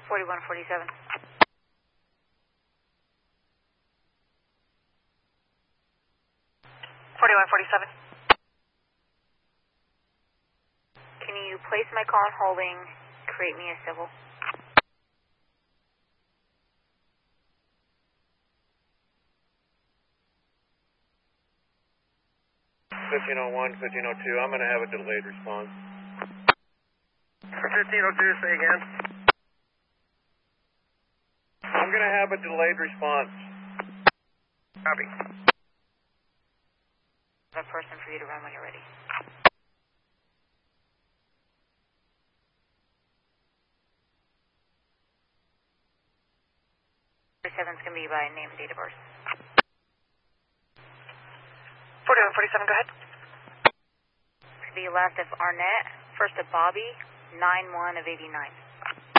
4147. 4147. Can you place my call on holding, create me a civil? 1501, 1502, I'm going to have a delayed response. 1502, say again. I'm going to have a delayed response. Copy. A person for you to run when you're ready. Seven's going to be by name and date of birth. 4147, go ahead. The last of Arnett, first of Bobby, 91 of 89.